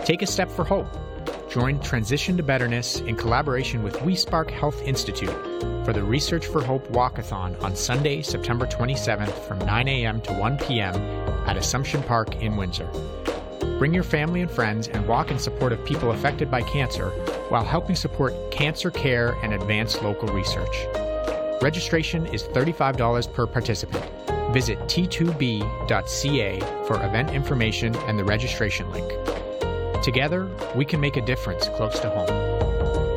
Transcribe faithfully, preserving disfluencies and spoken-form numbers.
Take a step for hope. Join Transition to Betterness in collaboration with WeSpark Health Institute for the Research for Hope Walkathon on Sunday, September twenty-seventh from nine a.m. to one p.m. at Assumption Park in Windsor. Bring your family and friends and walk in support of people affected by cancer while helping support cancer care and advance local research. Registration is thirty-five dollars per participant. Visit t two b dot c a for event information and the registration link. Together, we can make a difference close to home.